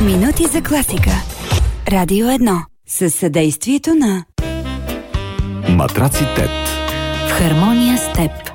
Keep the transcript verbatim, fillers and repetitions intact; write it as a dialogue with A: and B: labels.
A: Минути за класика. Радио едно. Със съдействието на
B: Матраци Тет.
A: В хармония с теб.